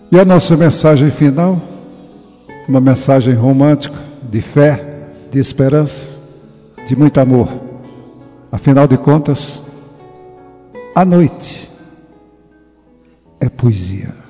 E a nossa mensagem final, uma mensagem romântica, de fé, de esperança, de muito amor. Afinal de contas, a noite é poesia.